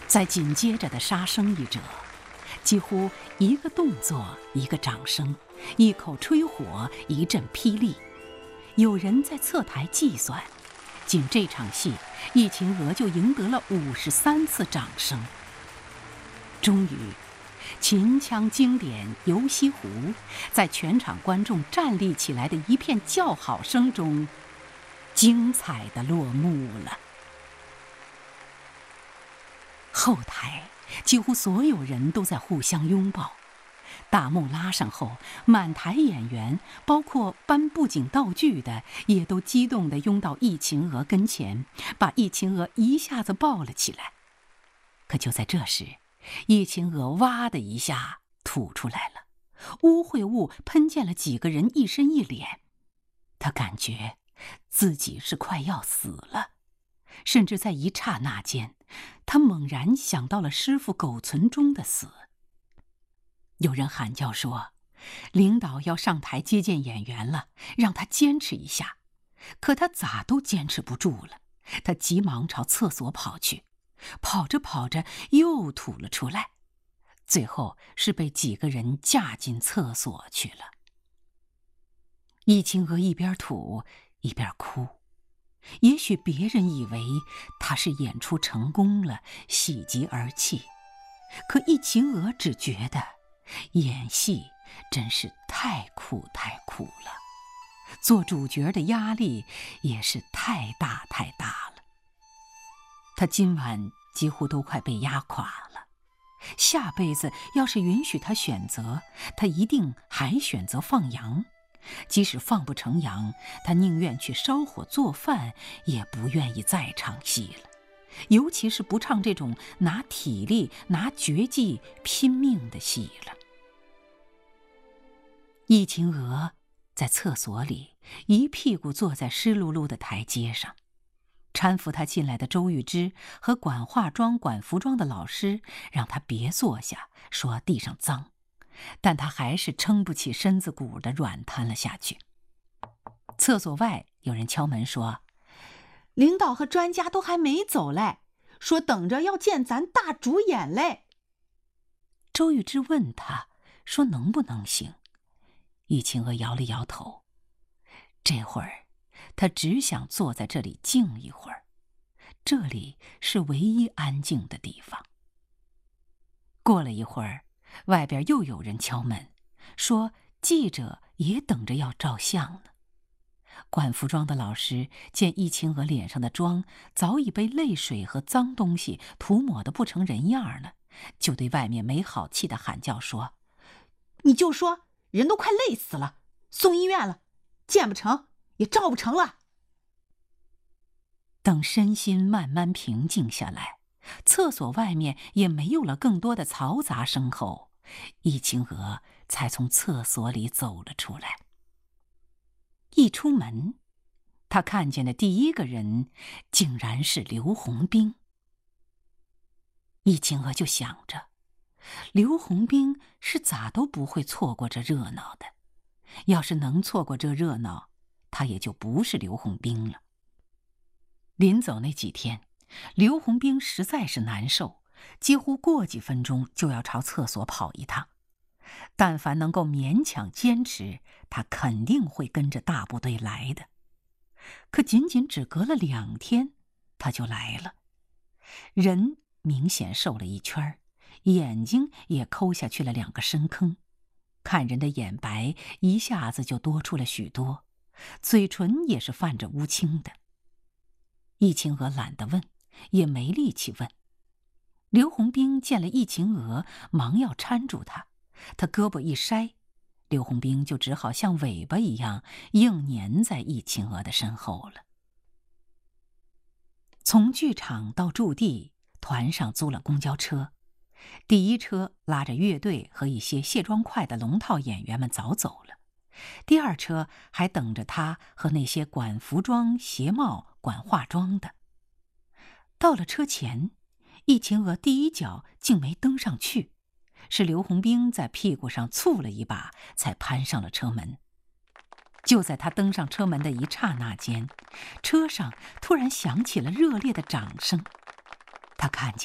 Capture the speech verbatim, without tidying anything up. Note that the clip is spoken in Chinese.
在紧接着的杀生一者，几乎一个动作一个掌声，一口吹火一阵霹雳。有人在侧台计算，仅这场戏，易秦娥就赢得了五十三次掌声。终于，秦腔经典《游西湖》在全场观众站立起来的一片叫好声中，精彩地落幕了。后台几乎所有人都在互相拥抱，大幕拉上后，满台演员，包括搬布景道具的，也都激动地拥到易秦娥跟前，把易秦娥一下子抱了起来。可就在这时，易秦娥哇的一下吐出来了，污秽物喷溅了几个人一身一脸。她感觉自己是快要死了，甚至在一刹那间，她猛然想到了师傅苟存中的死。有人喊叫说，领导要上台接见演员了，让他坚持一下。可他咋都坚持不住了，他急忙朝厕所跑去，跑着跑着又吐了出来，最后是被几个人架进厕所去了。易秦娥一边吐一边哭，也许别人以为他是演出成功了，喜极而泣，可易秦娥只觉得演戏真是太苦太苦了，做主角的压力也是太大太大了。他今晚几乎都快被压垮了，下辈子要是允许他选择，他一定还选择放羊。即使放不成羊，他宁愿去烧火做饭，也不愿意再唱戏了，尤其是不唱这种拿体力拿绝技拼命的戏了。易秦娥在厕所里一屁股坐在湿漉漉的台阶上，搀扶她进来的周玉芝和管化妆管服装的老师让她别坐下，说地上脏，但她还是撑不起身子骨的软瘫了下去。厕所外有人敲门说， 领导和专家都还没走嘞，说等着要见咱大主演嘞。 周玉芝问他说能不能行，易秦娥摇了摇头，这会儿她只想坐在这里静一会儿，这里是唯一安静的地方。过了一会儿，外边又有人敲门，说记者也等着要照相呢。管服装的老师见易秦娥脸上的妆早已被泪水和脏东西涂抹得不成人样了，就对外面没好气的喊叫说， 你就说人都快累死了，送医院了，见不成也照不成了。 等身心慢慢平静下来，厕所外面也没有了更多的嘈杂声后，易秦娥才从厕所里走了出来。一出门，他看见的第一个人竟然是刘洪兵。易秦娥就想着，刘洪兵是咋都不会错过这热闹的，要是能错过这热闹，他也就不是刘洪兵了。临走那几天，刘洪兵实在是难受，几乎过几分钟就要朝厕所跑一趟。但凡能够勉强坚持，他肯定会跟着大部队来的。可仅仅只隔了两天，他就来了。人明显瘦了一圈，眼睛也抠下去了两个深坑，看人的眼白一下子就多出了许多，嘴唇也是泛着乌青的。易秦娥懒得问，也没力气问。刘洪兵见了易秦娥，忙要搀住她，他胳膊一筛，刘洪兵就只好像尾巴一样硬粘在易秦娥的身后了。从剧场到驻地，团上租了公交车，第一车拉着乐队和一些卸妆快的龙套演员们早走了，第二车还等着他和那些管服装、鞋帽、管化妆的。到了车前，易秦娥第一脚竟没登上去，是刘洪兵在屁股上簇了一把，才攀上了车门。就在他登上车门的一刹那间，车上突然响起了热烈的掌声。他看见